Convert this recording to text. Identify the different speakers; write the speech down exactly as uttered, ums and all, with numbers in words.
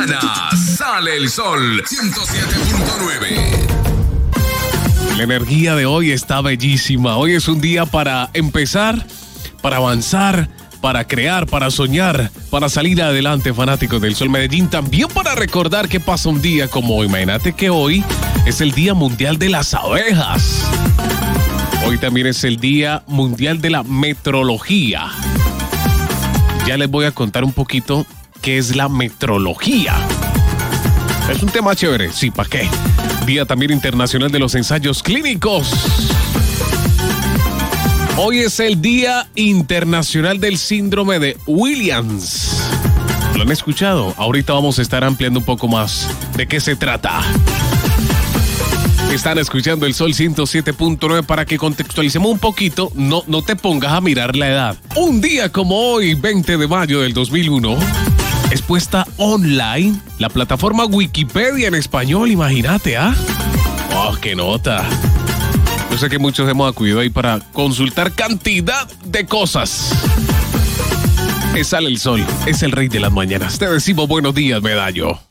Speaker 1: Sale el sol, ciento siete punto nueve.
Speaker 2: La energía de hoy está bellísima. Hoy es un día para empezar, para avanzar, para crear, para soñar, para salir adelante, fanáticos del Sol Medellín. También para recordar que pasa un día como hoy. Imagínate que hoy es el Día Mundial de las Abejas. Hoy también es el Día Mundial de la Metrología. Ya les voy a contar un poquito qué es la metrología. Es un tema chévere, sí, ¿para qué? Día también Internacional de los Ensayos Clínicos. Hoy es el Día Internacional del Síndrome de Williams. ¿Lo han escuchado? Ahorita vamos a estar ampliando un poco más de qué se trata. Están escuchando el Sol ciento siete punto nueve para que contextualicemos un poquito. No, no te pongas a mirar la edad. Un día como hoy, veinte de mayo del dos mil uno, es puesta online la plataforma Wikipedia en español. Imagínate, ¿ah? ¿eh? ¡Oh, qué nota! Yo sé que muchos hemos acudido ahí para consultar cantidad de cosas. Es Sale el Sol, es el rey de las mañanas. Te decimos buenos días, Medallo.